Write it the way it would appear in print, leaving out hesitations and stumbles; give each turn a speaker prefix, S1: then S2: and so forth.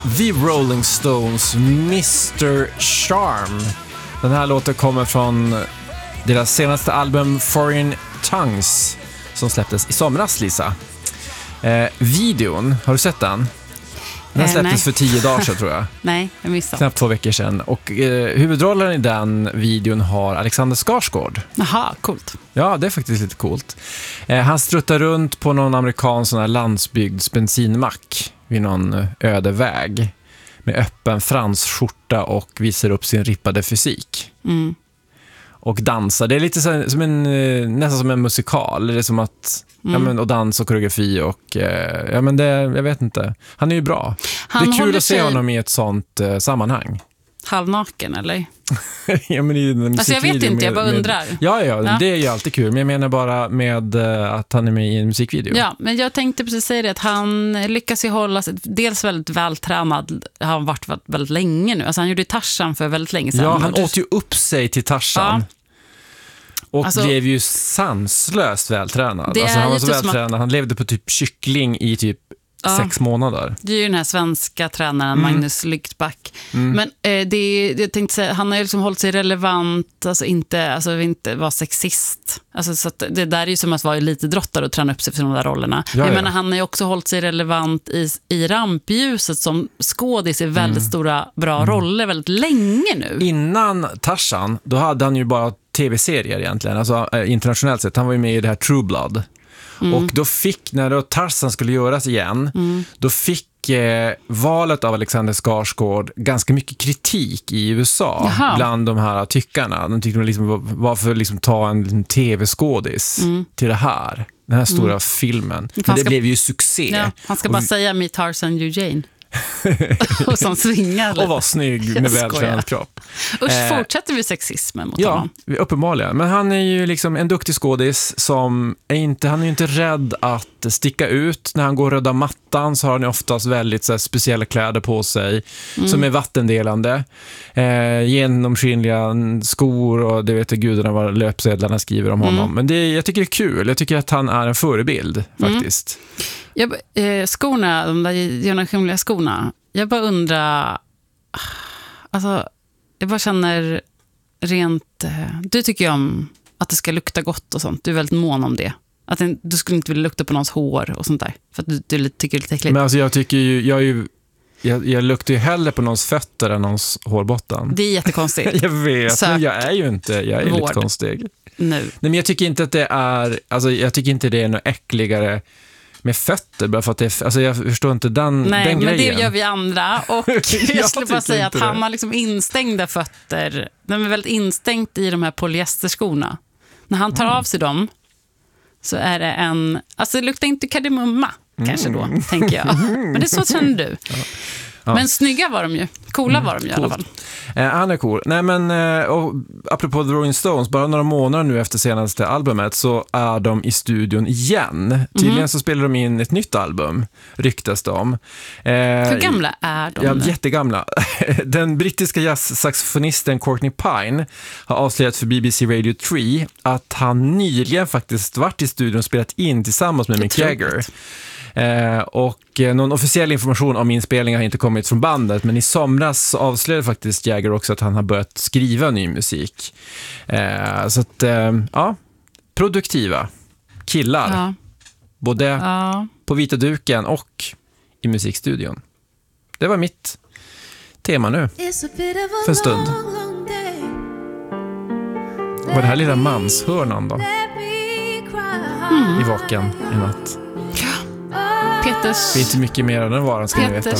S1: The Rolling Stones, Mr. Charm. Den här låten kommer från deras senaste album Foreign Tongues som släpptes i somras, Lisa. Videon, har du sett den? Den släpptes för 10 dagar sedan, tror jag.
S2: Nej, jag missade.
S1: Knappt 2 veckor sedan. Och huvudrollen i den videon har Alexander Skarsgård.
S2: Jaha, coolt.
S1: Ja, det är faktiskt lite coolt. Han struttar runt på någon amerikansk sån här landsbygdsbensinmack vid någon öde väg med öppen fransskjorta och visar upp sin rippade fysik.
S2: Mm.
S1: Och dansar. Det är lite så, som nästan som en musikal. Det är som att och dans och koreografi och jag vet inte. Han är ju bra. Det är kul att se honom i ett sånt sammanhang.
S2: Halvnaken, eller?
S1: Ja, men i den
S2: alltså jag vet inte, jag bara undrar.
S1: Ja, det är ju alltid kul. Men jag menar bara med att han är med i en musikvideo.
S2: Ja, men jag tänkte precis säga det, att han lyckas ju hålla sig dels väldigt vältränad. Han har varit väldigt länge nu. Alltså han gjorde Tarzan för väldigt länge sedan.
S1: Ja, han åt ju upp sig till Tarzan. Ja. Och alltså, blev ju sanslöst vältränad. Alltså, han var så vältränad. Han levde på typ kyckling i typ 6 månader.
S2: Det är ju den här svenska tränaren Magnus Lyktback. Men jag tänkte säga, han har ju liksom hållit sig relevant, alltså inte vara sexist. Alltså, så att det där är ju som att vara elitidrottare och träna upp sig för de där rollerna. Jag menar, han har ju också hållit sig relevant i rampljuset som skådis i väldigt stora, bra roller väldigt länge nu.
S1: Innan Tarzan, då hade han ju bara tv-serier egentligen, alltså internationellt sett. Han var ju med i det här True Blood. Och då när då Tarzan skulle göras igen, då fick valet av Alexander Skarsgård ganska mycket kritik i USA. Jaha. Bland de här tyckarna. De tyckte liksom, varför liksom ta en tv-skådis till det här? Den här stora filmen. Men det blev ju succé.
S2: Ja, han ska bara säga Me Tarzan You Jane. Och som svingar.
S1: Och var snygg med vältränad kropp.
S2: Usch, fortsätter vi sexismen mot honom?
S1: Ja, uppenbarligen. Men han är ju liksom en duktig skådis som han är ju inte rädd att sticka ut. När han går röda mattan så har han oftast väldigt så här, speciella kläder på sig som är vattendelande. Genomskinliga skor och det vet gudarna vad löpsedlarna skriver om honom. Men jag tycker det är kul. Jag tycker att han är en förebild faktiskt.
S2: Skorna, de där genomskinliga skorna. Jag bara undrar, alltså jag bara känner rent, du tycker ju om att det ska lukta gott och sånt. Du är väldigt mån om det. Att du skulle inte vilja lukta på någons hår och sånt där. För att du tycker det är lite äckligt. Men
S1: alltså jag tycker ju, jag luktar ju hellre på någons fötter än någons hårbotten.
S2: Det är jättekonstigt.
S1: Jag vet, men jag är lite konstig.
S2: Nu.
S1: Nej, men jag tycker inte att det är, alltså jag tycker inte det är något äckligare med fötter, bara för att jag förstår inte den grejen.
S2: Nej, men det gör vi andra. Och jag skulle bara säga att han har liksom instängda fötter. De är väldigt instängt i de här polyesterskorna. När han tar av sig dem så är det alltså det luktar inte kardemumma kanske då, tänker jag. Men det är så känner du. Ja. Men snygga var de ju. Coola var de ju i alla fall.
S1: Han är cool. Nej, men och apropå The Rolling Stones, bara några månader nu efter senaste albumet så är de i studion igen. Tydligen så spelar de in ett nytt album, ryktas de.
S2: Hur gamla är de?
S1: Ja, jättegamla. Den brittiska jazzsaxofonisten Courtney Pine har avslöjat för BBC Radio 3 att han nyligen faktiskt varit i studion och spelat in tillsammans med Mick Jagger. Och någon officiell information om inspelningen har inte kommit från bandet, men i somras avslöjade faktiskt Jagger också att han har börjat skriva ny musik. Så att, produktiva killar. Ja. Både på vita duken och i musikstudion. Det var mitt tema nu. För en stund. Var det här lilla manshörnan då? I vaken i natt.
S2: Peters,
S1: det är inte mycket mer än den varan, ska ni veta.